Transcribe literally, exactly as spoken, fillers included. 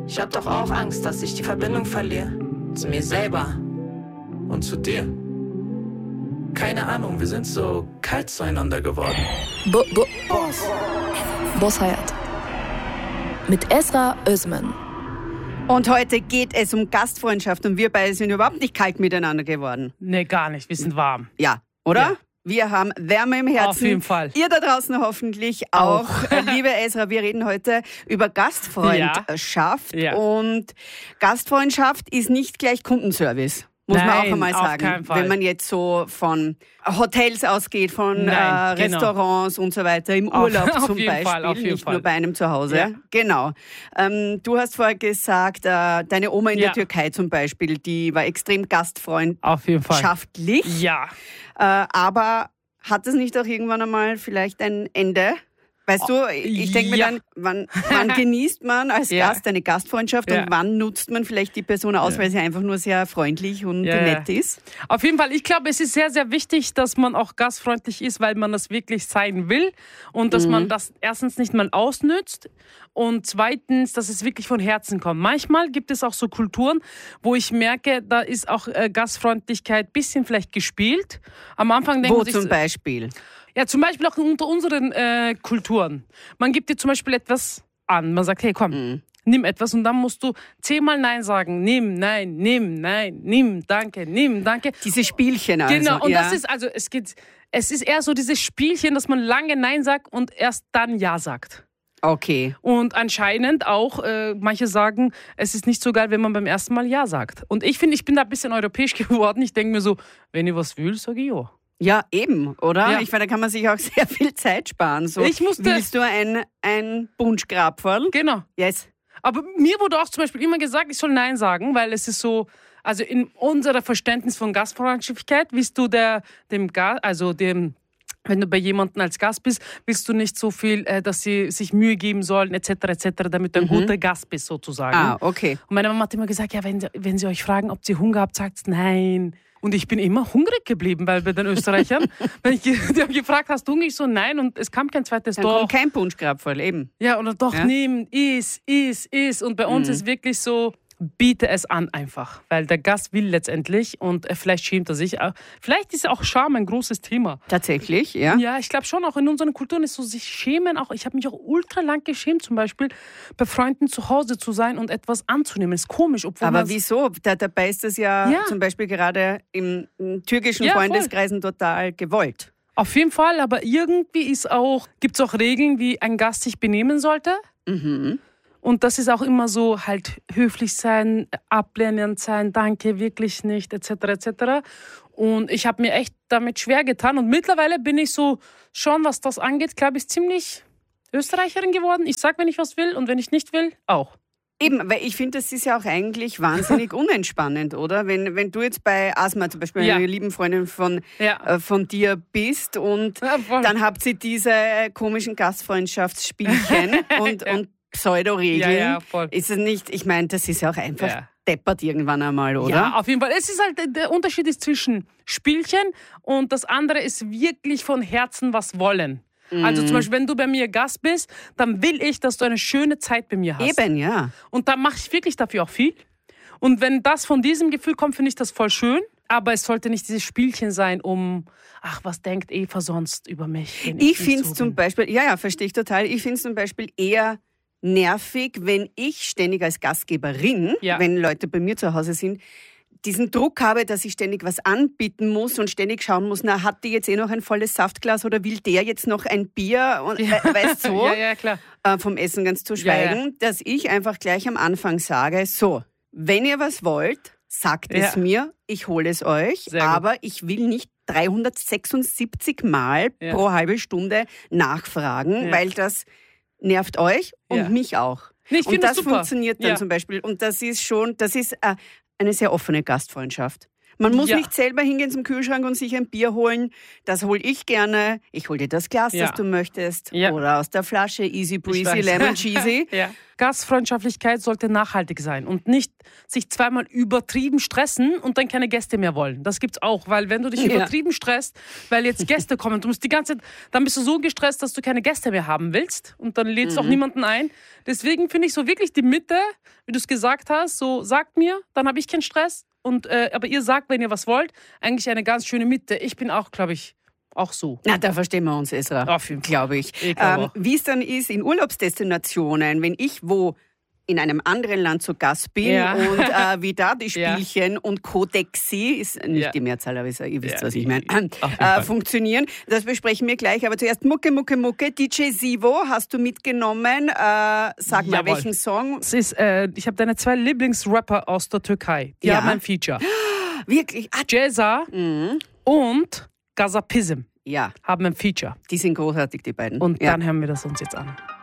Ich hab doch auch Angst, dass ich die Verbindung verliere. Zu mir selber. Und zu dir. Keine Ahnung, wir sind so kalt zueinander geworden. Bo, bo, Boss. Boss Hayat. Mit Esra Özmen. Und heute geht es um Gastfreundschaft und wir beide sind überhaupt nicht kalt miteinander geworden. Nee, gar nicht. Wir sind warm. Ja, oder? Ja. Wir haben Wärme im Herzen. Auf jeden Fall. Ihr da draußen hoffentlich auch. Auch. Liebe Esra, wir reden heute über Gastfreundschaft. Ja. Ja. Und Gastfreundschaft ist nicht gleich Kundenservice. Muss Nein, man auch einmal auf sagen. keinen Fall. Wenn man jetzt so von Hotels ausgeht, von Nein, äh, genau. Restaurants und so weiter, im Auf- Urlaub auf zum jeden Beispiel, Fall, auf jeden nicht Fall. nur bei einem zu Hause. Ja. Genau. Ähm, du hast vorher gesagt, äh, deine Oma in Ja. der Türkei zum Beispiel, die war extrem gastfreundschaftlich. Auf jeden Fall. Ja. Äh, aber hat das nicht auch irgendwann einmal vielleicht ein Ende? Weißt du, ich denke mir ja. dann, wann, wann genießt man als Ja. Gast eine Gastfreundschaft Ja. und wann nutzt man vielleicht die Person aus, Ja. weil sie einfach nur sehr freundlich und Ja, nett ja. ist? Auf jeden Fall. Ich glaube, es ist sehr, sehr wichtig, dass man auch gastfreundlich ist, weil man das wirklich sein will und dass Mhm. man das erstens nicht mal ausnützt und zweitens, dass es wirklich von Herzen kommt. Manchmal gibt es auch so Kulturen, wo ich merke, da ist auch äh, Gastfreundlichkeit ein bisschen vielleicht gespielt. Am Anfang denkt Wo man sich, zum Beispiel? ja, zum Beispiel auch unter unseren äh, Kulturen. Man gibt dir zum Beispiel etwas an. Man sagt, hey, komm, Mhm. nimm etwas und dann musst du zehnmal Nein sagen. Nimm, nein, nimm, nein, nimm, danke, nimm, danke. Diese Spielchen also. Genau, und ja. das ist, also es geht, es ist eher so dieses Spielchen, dass man lange Nein sagt und erst dann Ja sagt. Okay. Und anscheinend auch, äh, manche sagen, es ist nicht so geil, wenn man beim ersten Mal Ja sagt. Und ich finde, ich bin da ein bisschen europäisch geworden. Ich denke mir so, wenn ich was will, sage ich ja. Ja, eben, oder? Ja. Ich meine, da kann man sich auch sehr viel Zeit sparen. So, Ich musste- willst du ein, ein Bunschgrapferl? Genau. Yes. Aber mir wurde auch zum Beispiel immer gesagt, ich soll Nein sagen, weil es ist so, also in unserem Verständnis von Gastfreundschaftlichkeit willst du der, dem Gast, also dem, wenn du bei jemandem als Gast bist, willst du nicht so viel, äh, dass sie sich Mühe geben sollen, et cetera et cetera, damit du ein guter Gast bist, sozusagen. Ah, okay. Und meine Mama hat immer gesagt, ja, wenn sie, wenn sie euch fragen, ob sie Hunger habt, sagt nein. Und ich bin immer hungrig geblieben, weil bei den Österreichern, wenn ich die haben gefragt, hast du Hunger? Ich so, nein. Und es kam kein zweites Dann Doch. kommt kein Bunschgrapferl, eben. Ja, oder doch, Ja? nimm, iss, iss, iss. Und bei uns Mhm. ist wirklich so, biete es an einfach. Weil der Gast will letztendlich und äh, vielleicht schämt er sich auch. Vielleicht ist auch Scham ein großes Thema. Tatsächlich, ja. Ja, ich glaube schon, auch in unseren Kulturen ist so, sich schämen auch. Ich habe mich auch ultra lang geschämt, zum Beispiel bei Freunden zu Hause zu sein und etwas anzunehmen. Ist komisch, obwohl Aber man- wieso? Da, dabei ist das ja, Ja. zum Beispiel gerade im, im türkischen Ja, voll. Freundeskreisen total gewollt. Auf jeden Fall, aber irgendwie ist auch, gibt es auch Regeln, wie ein Gast sich benehmen sollte. Mhm. Und das ist auch immer so, halt höflich sein, ablehnend sein, danke, wirklich nicht, et cetera et cetera. Und ich habe mir echt damit schwer getan. Und mittlerweile bin ich so schon, was das angeht, glaube ich, ziemlich Österreicherin geworden. Ich sag, wenn ich was will und wenn ich nicht will, auch. Eben, weil ich finde, das ist ja auch eigentlich wahnsinnig unentspannend, oder? Wenn, wenn du jetzt bei Asma zum Beispiel, Ja. einer lieben Freundin von, Ja. äh, von dir bist und Ja, voll. dann habt ihr diese komischen Gastfreundschaftsspielchen und, Ja. und Pseudoregeln. Ja, ja, voll. Ist es nicht, ich meine, das ist ja auch einfach Ja. deppert irgendwann einmal, oder? Ja, auf jeden Fall. Es ist halt, der Unterschied ist zwischen Spielchen und das andere ist wirklich von Herzen was wollen. Also zum Beispiel, wenn du bei mir Gast bist, dann will ich, dass du eine schöne Zeit bei mir hast. Eben, ja. Und da mache ich wirklich dafür auch viel. Und wenn das von diesem Gefühl kommt, finde ich das voll schön. Aber es sollte nicht dieses Spielchen sein, um, ach, was denkt Eva sonst über mich? wenn Ich nicht finde es so zum bin? Beispiel, ja, ja, verstehe ich total. Ich finde es zum Beispiel eher nervig, wenn ich ständig als Gastgeberin, Ja. wenn Leute bei mir zu Hause sind, diesen Druck habe, dass ich ständig was anbieten muss und ständig schauen muss, na, hat die jetzt eh noch ein volles Saftglas oder will der jetzt noch ein Bier? Und, Ja. we- weißt so, Ja, ja, klar. äh, vom Essen ganz zu Ja, ja. schweigen, dass ich einfach gleich am Anfang sage, so, wenn ihr was wollt, sagt es Ja. mir, ich hole es euch, Sehr gut. aber ich will nicht dreihundertsechsundsiebzig Mal Ja. pro halbe Stunde nachfragen, Ja. weil das nervt euch und Ja. mich auch. Nee, ich Und finde das das super. funktioniert dann Ja. zum Beispiel. Und das ist schon, das ist äh, eine sehr offene Gastfreundschaft. Man muss Ja. nicht selber hingehen zum Kühlschrank und sich ein Bier holen. Das hole ich gerne. Ich hole dir das Glas, Ja. das du möchtest. Ja. Oder aus der Flasche. Easy breezy, weiß. lemon cheesy. Ja. Gastfreundschaftlichkeit sollte nachhaltig sein und nicht sich zweimal übertrieben stressen und dann keine Gäste mehr wollen. Das gibt's auch, weil wenn du dich Ja. übertrieben stresst, weil jetzt Gäste kommen, du musst die ganze Zeit, dann bist du so gestresst, dass du keine Gäste mehr haben willst und dann lädst du Mhm. auch niemanden ein. Deswegen finde ich so wirklich die Mitte, wie du es gesagt hast, so sagt mir, dann habe ich keinen Stress. Und, äh, aber ihr sagt, wenn ihr was wollt, eigentlich eine ganz schöne Mitte. Ich bin auch, glaube ich, auch so. Na, da verstehen wir uns, Esra. Auf jeden Fall. Glaube ich. Ich glaub Ähm, auch. wie es dann ist in Urlaubsdestinationen, wenn ich wo in einem anderen Land zu Gast bin Ja. und äh, wie da die Ja. Spielchen und Codexi, ist nicht Ja. die Mehrzahl, aber ihr wisst, Ja, was ich die- meine, auf jeden äh, Fall. funktionieren. Das besprechen wir gleich. Aber zuerst Mucke, Mucke, Mucke. D J Sivo hast du mitgenommen. Äh, sag mal, Jawohl. welchen Song? Es ist, äh, ich habe deine zwei Lieblingsrapper aus der Türkei. Die Ja. haben ein Feature. Wirklich? Ah, Ceza mhm. und Gazapizm Ja, haben ein Feature. die sind großartig, die beiden. Und ja. dann hören wir das uns jetzt an.